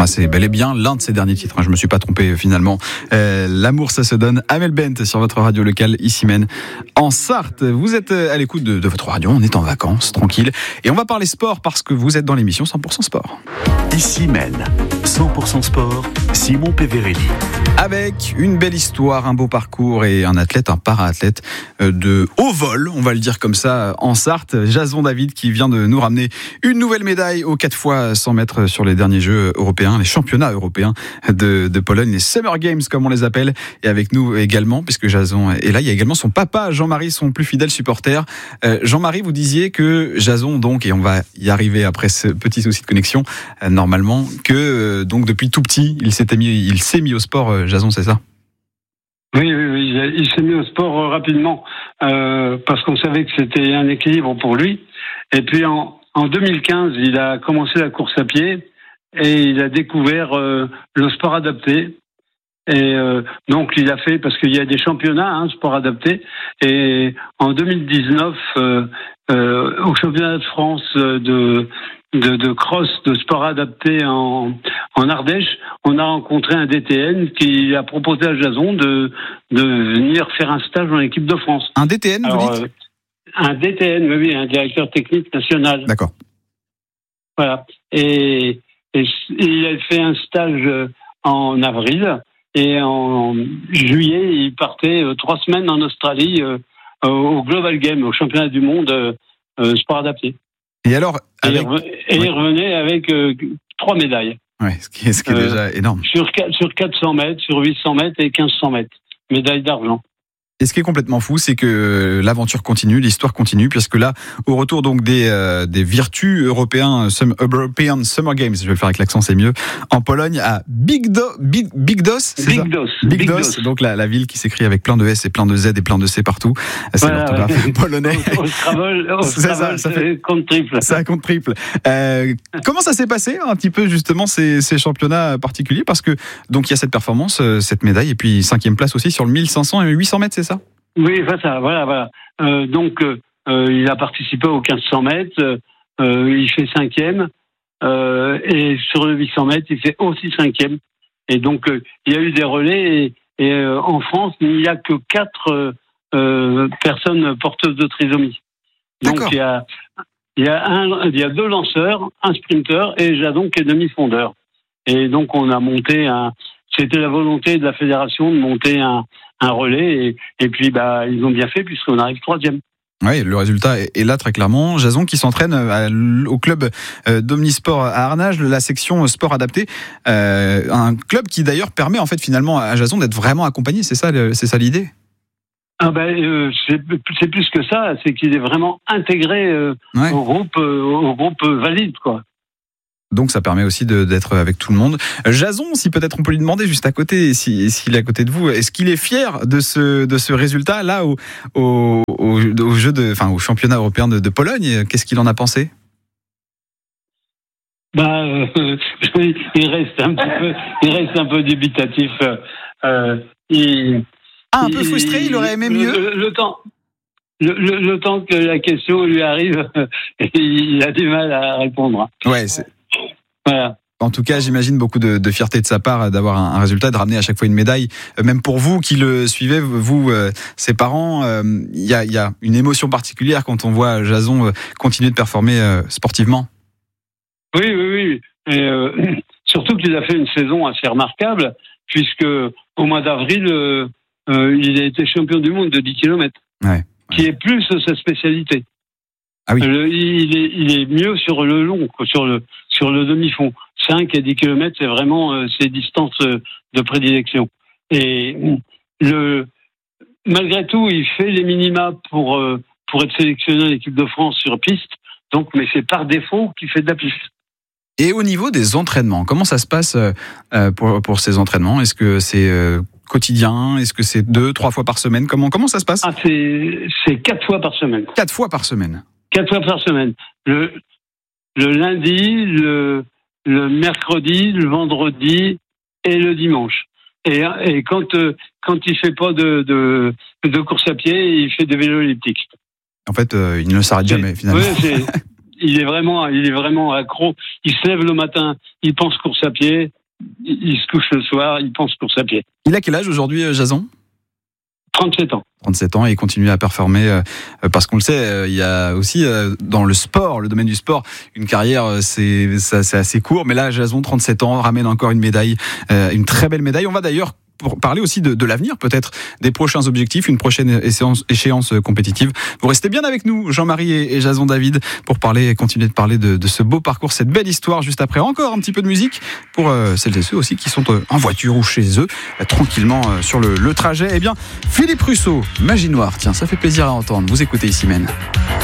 c'est bel et bien l'un de ses derniers titres. Je me suis pas trompé finalement. L'amour, ça se donne. Amel Bent sur votre radio locale, ici Maine, en Sarthe. Vous êtes à l'écoute de votre radio. On est en vacances, tranquille. Et on va parler sport parce que vous êtes dans l'émission 100% sport. Ici Maine, 100% sport, Simon Peverelli. Avec une belle histoire, un beau parcours et un athlète, un para-athlète de haut vol, on va le dire comme ça, en Sarthe. Jason David qui vient de nous ramener une nouvelle médaille aux 4 fois 100 mètres sur les derniers Jeux européens, les championnats européens de Pologne, les Summer Games comme on les appelle. Et avec nous également, puisque Jason est là, il y a également son papa, Jean-Marie, son plus fidèle supporter. Jean-Marie, vous disiez que Jason, donc, et on va y arriver après ce petit souci de connexion, normalement, que donc depuis tout petit, il s'est mis au sport, Jason, c'est ça ? Oui, il s'est mis au sport rapidement parce qu'on savait que c'était un équilibre pour lui. Et puis en 2015, il a commencé la course à pied et il a découvert le sport adapté. Et donc il a fait, parce qu'il y a des championnats, sport adapté. Et en 2019, au championnat de France de cross, de sport adapté en Ardèche, on a rencontré un DTN qui a proposé à Jason de venir faire un stage dans l'équipe de France. Un DTN, vous dites ? Un DTN, oui, un directeur technique national. D'accord. Voilà. Et il a fait un stage en avril. Et en juillet, il partait 3 semaines en Australie au Global Game, au championnat du monde sport adapté. Et alors, il revenait avec 3 médailles. Ouais, ce qui est déjà énorme. Sur 400 mètres, sur 800 mètres et 1500 mètres. Médaille d'argent. Et ce qui est complètement fou, c'est que l'aventure continue, l'histoire continue, puisque là, au retour donc des Virtus European Summer Games, je vais le faire avec l'accent, c'est mieux, en Pologne, à Big Dos, c'est ça ? Big Dos, donc la ville qui s'écrit avec plein de S et plein de Z et plein de C partout. C'est l'orthographe polonais. Au Scrabble, ça fait compte triple. Ça compte triple. Comment ça s'est passé un petit peu justement ces championnats particuliers ? Parce que donc il y a cette performance, cette médaille, et puis 5e place aussi sur le 1500 et 800 mètres, c'est ça ? Oui, voilà. Donc, il a participé aux 1500 mètres, il fait 5e, et sur le 800 mètres, il fait aussi 5e. Et donc, il y a eu des relais, et en France, il n'y a que 4 personnes porteuses de trisomie. Donc, d'accord. il y a 2 lanceurs, un sprinter, et Jason qui est demi-fondeur. Et donc, on a monté c'était la volonté de la fédération de monter un relais, et puis ils ont bien fait puisqu'on arrive 3e. Oui, le résultat est là très clairement. Jason qui s'entraîne au club d'Omnisport à Arnage, la section sport adapté, un club qui d'ailleurs permet en fait finalement à Jason d'être vraiment accompagné. C'est ça l'idée. C'est plus que ça, c'est qu'il est vraiment intégré au groupe valide, quoi. Donc ça permet aussi d'être avec tout le monde. Jason, si peut-être on peut lui demander juste à côté, s'il est à côté de vous, est-ce qu'il est fier de ce résultat là au championnat européen de Pologne ? Qu'est-ce qu'il en a pensé ? Il reste un peu dubitatif. Un peu frustré, il aurait aimé mieux. Le temps que la question lui arrive, il a du mal à répondre. Ouais, voilà. En tout cas, j'imagine beaucoup de fierté de sa part d'avoir un résultat, de ramener à chaque fois une médaille. Même pour vous qui le suivez, vous, ses parents, il y a une émotion particulière quand on voit Jason continuer de performer sportivement. Oui. Et, surtout qu'il a fait une saison assez remarquable, puisque au mois d'avril, il a été champion du monde de 10 km, qui est plus sa spécialité. Ah oui. Il est mieux sur le long, sur le demi-fond. 5 et 10 km, c'est vraiment ses distances de prédilection. Et malgré tout, il fait les minima pour être sélectionné à l'équipe de France sur piste. Donc, mais c'est par défaut qu'il fait de la piste. Et au niveau des entraînements, comment ça se passe pour ces entraînements ? Est-ce que c'est quotidien ? Est-ce que c'est 2-3 fois par semaine ? Comment ça se passe ? C'est 4 fois par semaine. 4 fois par semaine. 4 fois par semaine. Le lundi, le mercredi, le vendredi et le dimanche. Et quand il fait pas de course à pied, il fait des vélos elliptiques. En fait, il ne s'arrête jamais finalement. Oui, il est vraiment accro. Il se lève le matin, il pense course à pied, il se couche le soir, il pense course à pied. Il a quel âge aujourd'hui, Jason ? 37 ans. 37 ans et il continue à performer parce qu'on le sait, il y a aussi dans le sport, le domaine du sport, une carrière c'est assez court, mais là Jason, 37 ans, ramène encore une médaille, une très belle médaille. On va d'ailleurs pour parler aussi de l'avenir, peut-être des prochains objectifs, une prochaine échéance compétitive. Vous restez bien avec nous, Jean-Marie et Jason David, pour continuer de parler de ce beau parcours, cette belle histoire. Juste après, encore un petit peu de musique pour celles et ceux aussi qui sont en voiture ou chez eux, tranquillement sur le trajet. Eh bien, Philippe Russo, Magie Noire, tiens, ça fait plaisir à entendre. Vous écoutez ici même.